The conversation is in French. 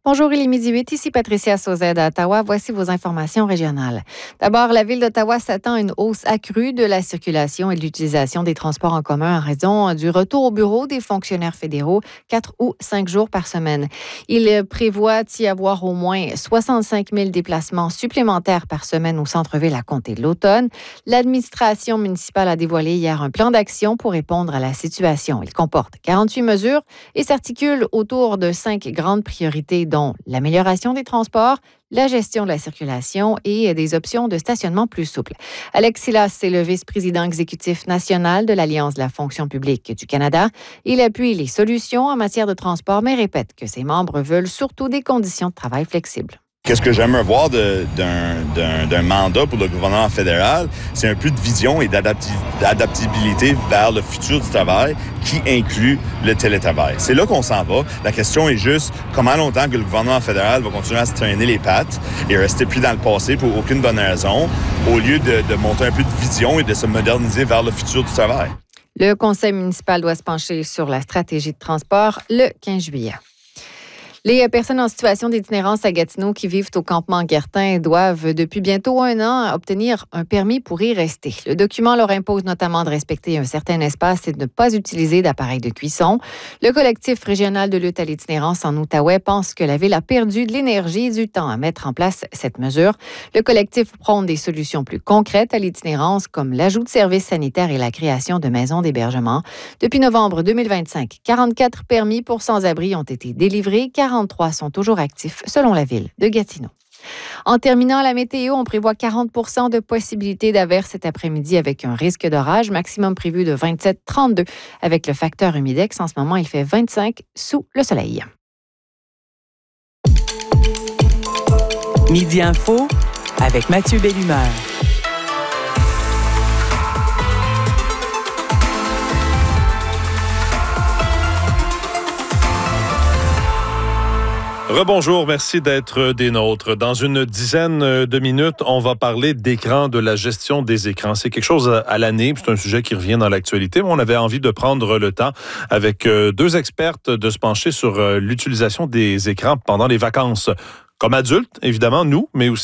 Bonjour, il est midi 8, ici Patricia Sauzet à Ottawa. Voici vos informations régionales. D'abord, la Ville d'Ottawa s'attend à une hausse accrue de la circulation et de l'utilisation des transports en commun en raison du retour au bureau des fonctionnaires fédéraux 4 ou 5 jours par semaine. Il prévoit y avoir au moins 65 000 déplacements supplémentaires par semaine au centre-ville à compter de l'automne. L'administration municipale a dévoilé hier un plan d'action pour répondre à la situation. Il comporte 48 mesures et s'articule autour de 5 grandes priorités, dont l'amélioration des transports, la gestion de la circulation et des options de stationnement plus souples. Alex Silas est le vice-président exécutif national de l'Alliance de la fonction publique du Canada. Il appuie les solutions en matière de transport, mais répète que ses membres veulent surtout des conditions de travail flexibles. Qu'est-ce que j'aimerais voir d'un mandat pour le gouvernement fédéral, c'est un peu de vision et d'adaptabilité vers le futur du travail qui inclut le télétravail. C'est là qu'on s'en va. La question est juste comment longtemps que le gouvernement fédéral va continuer à se traîner les pattes et rester pris dans le passé pour aucune bonne raison, au lieu de monter un peu de vision et de se moderniser vers le futur du travail. Le conseil municipal doit se pencher sur la stratégie de transport le 15 juillet. Les personnes en situation d'itinérance à Gatineau qui vivent au campement Guertin doivent, depuis bientôt 1 an, obtenir un permis pour y rester. Le document leur impose notamment de respecter un certain espace et de ne pas utiliser d'appareils de cuisson. Le collectif régional de lutte à l'itinérance en Outaouais pense que la ville a perdu de l'énergie et du temps à mettre en place cette mesure. Le collectif prône des solutions plus concrètes à l'itinérance, comme l'ajout de services sanitaires et la création de maisons d'hébergement. Depuis novembre 2025, 44 permis pour sans-abri ont été délivrés, 43 sont toujours actifs, selon la ville de Gatineau. En terminant la météo, on prévoit 40 % de possibilité d'averse cet après-midi avec un risque d'orage, maximum prévu de 27-32. Avec le facteur humidex, en ce moment, il fait 25 sous le soleil. Midi Info avec Mathieu Bellumeur. Rebonjour, merci d'être des nôtres. Dans une dizaine de minutes, on va parler d'écran, de la gestion des écrans. C'est quelque chose à l'année, c'est un sujet qui revient dans l'actualité, mais on avait envie de prendre le temps avec 2 expertes de se pencher sur l'utilisation des écrans pendant les vacances. Comme adultes, évidemment, nous, mais aussi